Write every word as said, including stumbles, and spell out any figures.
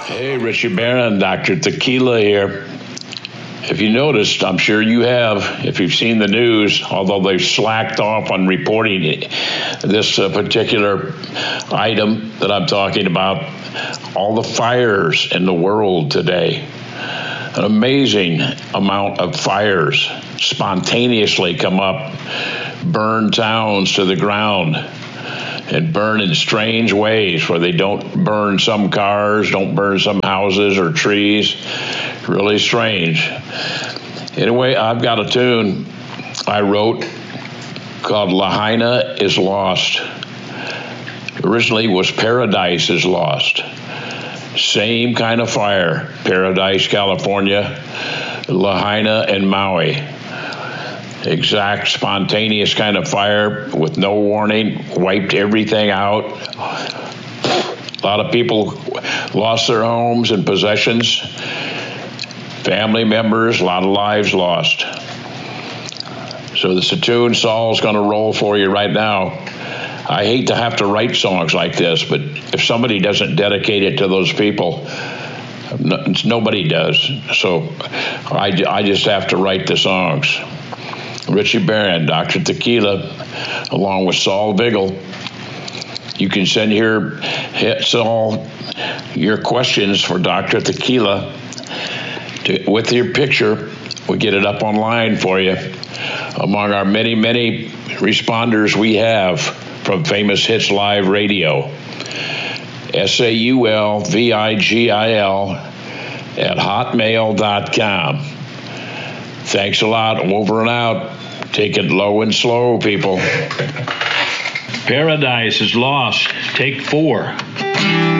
Hey, Richie Barron, Doctor Tequila here. If you noticed, I'm sure you have, if you've seen the news, although they've slacked off on reporting it, this uh, particular item that I'm talking about, all the fires in the world today. An amazing amount of fires spontaneously come up, burn towns to the ground, and burn in strange ways where they don't burn some cars, don't burn some houses or trees. Really strange. Anyway, I've got a tune I wrote called Lahaina is Lost. Originally was Paradise is Lost. Same kind of fire. Paradise, California, Lahaina, and Maui. Exact spontaneous kind of fire with no warning, wiped everything out. A lot of people lost their homes and possessions, family members, a lot of lives lost. So the Satoon Saul's going to roll for you right now. I hate to have to write songs like this, but if somebody doesn't dedicate it to those people, no, nobody does. So I, I just have to write the songs. Richie Barron, Doctor Tequila, along with Saul Vigil. You can send your hit Saul your questions for Doctor Tequila to, with your picture. We'll get it up online for you. Among our many, many responders we have from Famous Hits Live Radio. S A U L V I G I L at hotmail dot com. Thanks a lot. Over and out. Take it low and slow, people. Paradise is Lost. Take four.